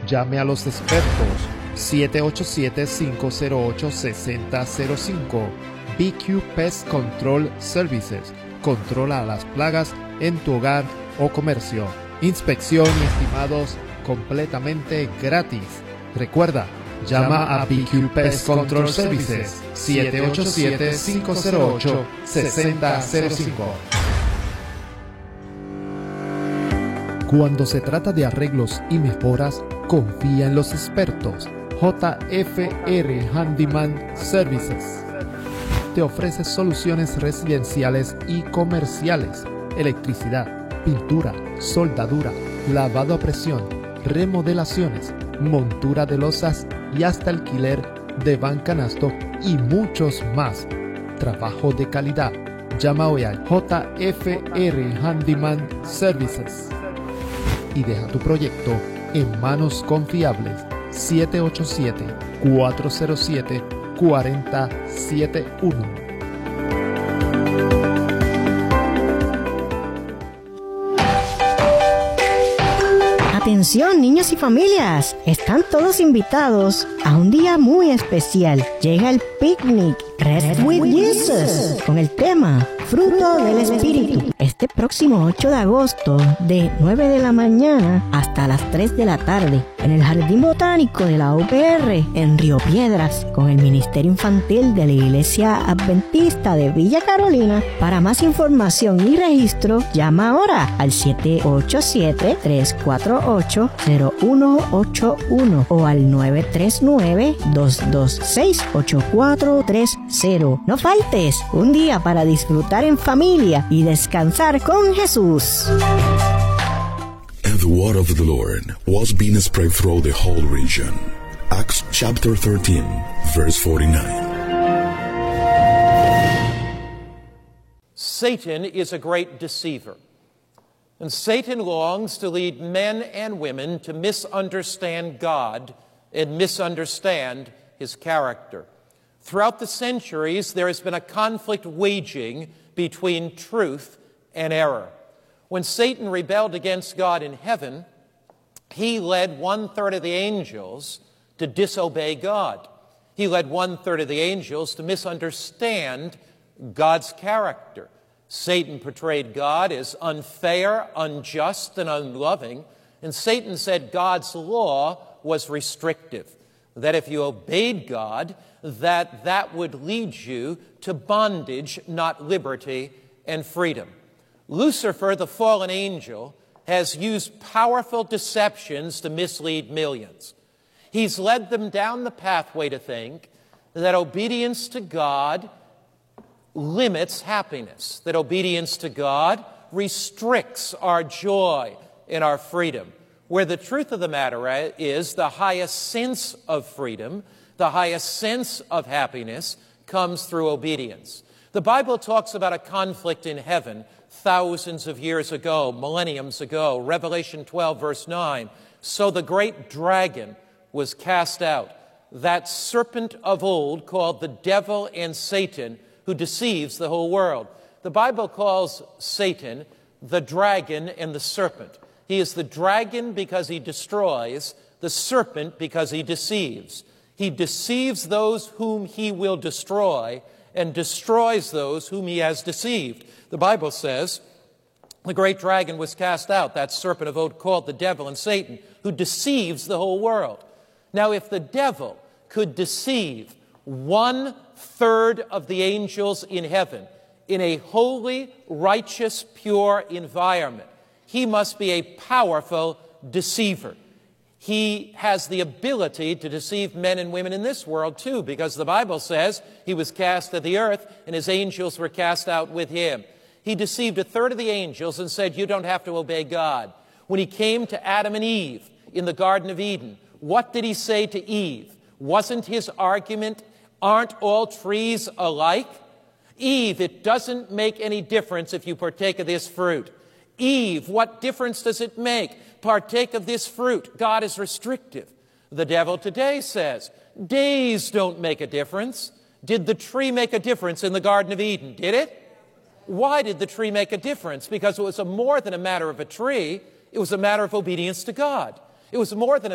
Llame a los expertos 787-508-6005. BQ Pest Control Services. Controla las plagas en tu hogar o comercio. Inspección y estimados completamente gratis. Recuerda, llama a BQ Pest Control Services 787-508-6005. Cuando se trata de arreglos y mejoras, confía en los expertos. JFR Handyman Services te ofrece soluciones residenciales y comerciales, electricidad, pintura, soldadura, lavado a presión, remodelaciones, montura de losas y hasta alquiler de van canasto y muchos más. Trabajo de calidad. Llama hoy al JFR Handyman Services y deja tu proyecto en manos confiables. 787-407-4071. Atención, niños y familias, están todos invitados a un día muy especial. Llega el picnic Rest with Jesus con el tema Fruto del Espíritu. Este próximo 8 de agosto de 9 de la mañana hasta las 3 de la tarde en el Jardín Botánico de la UPR en Río Piedras con el Ministerio Infantil de la Iglesia Adventista de Villa Carolina. Para más información y registro, llama ahora al 787-348-0181 o al 939-226-8430. No faltes, un día para disfrutar en familia y descansar con Jesús. And the word of the Lord was being spread through the whole region. Acts chapter 13, verse 49. Satan is a great deceiver. And Satan longs to lead men and women to misunderstand God and misunderstand his character. Throughout the centuries, there has been a conflict waging between truth and error. When Satan rebelled against God in heaven, he led 1/3 of the angels to disobey God. He led 1/3 of the angels to misunderstand God's character. Satan portrayed God as unfair, unjust, and unloving, and Satan said God's law was restrictive, that if you obeyed God, that would lead you to bondage, not liberty and freedom. Lucifer, the fallen angel, has used powerful deceptions to mislead millions. He's led them down the pathway to think that obedience to God limits happiness, that obedience to God restricts our joy and our freedom, where the truth of the matter is the highest sense of freedom, the highest sense of happiness comes through obedience. The Bible talks about a conflict in heaven thousands of years ago, millenniums ago. Revelation 12, verse 9. So the great dragon was cast out, that serpent of old called the devil and Satan, who deceives the whole world. The Bible calls Satan the dragon and the serpent. He is the dragon because he destroys, the serpent because he deceives. He deceives those whom he will destroy and destroys those whom he has deceived. The Bible says the great dragon was cast out, that serpent of old called the devil and Satan, who deceives the whole world. Now, if the devil could deceive 1/3 of the angels in heaven in a holy, righteous, pure environment, he must be a powerful deceiver. He has the ability to deceive men and women in this world too, because the Bible says he was cast to the earth and his angels were cast out with him. He deceived 1/3 of the angels and said, you don't have to obey God. When he came to Adam and Eve in the Garden of Eden, what did he say to Eve? Wasn't his argument, aren't all trees alike? Eve, it doesn't make any difference if you partake of this fruit. Eve, what difference does it make? Partake of this fruit. God is restrictive. The devil today says, days don't make a difference. Did the tree make a difference in the Garden of Eden? Did it? Why did the tree make a difference? Because it was more than a matter of a tree. It was a matter of obedience to God. It was more than